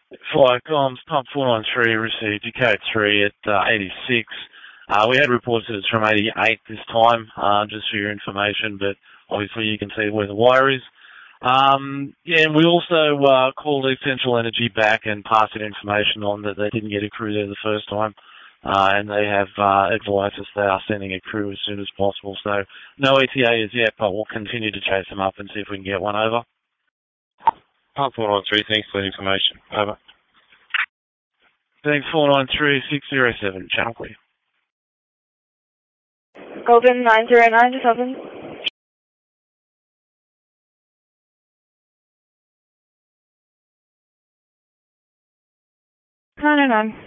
Flight comms, pump 493 received your code 3 at 86. We had reports that it's from 88 this time, just for your information, but obviously you can see where the wire is. And we also called Essential Energy back and passed that information on that they didn't get a crew there the first time. And they have advised us they are sending a crew as soon as possible. So no ETA as yet, but we'll continue to chase them up and see if we can get one over. Pump 493, thanks for the information. Over. Thanks, 493-607, channel clear. Golden 909-7. 909.